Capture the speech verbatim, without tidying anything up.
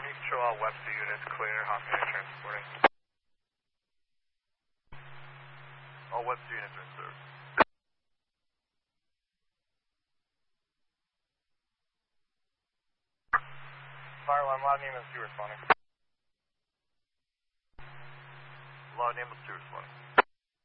Control all Webster units clear, Hawkman transporting. All Webster units are in service. Fire alarm, loud name is two responding. Loud name is two responding.